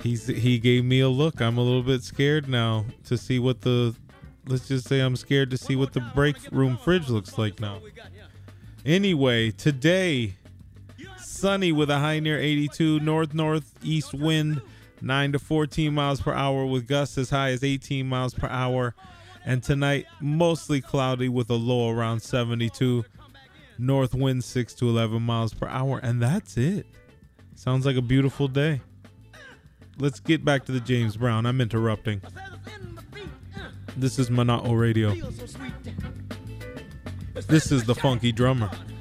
He gave me a look. I'm a little bit scared now to see what let's just say I'm scared to see what the break room fridge looks like now. Anyway, today, sunny with a high near 82, northeast wind 9 to 14 miles per hour with gusts as high as 18 miles per hour. And tonight, mostly cloudy with a low around 72, north wind 6 to 11 miles per hour. And that's it. Sounds like a beautiful day. Let's get back to the James Brown. I'm interrupting. This is Mana'o Radio. This is the Funky Drummer.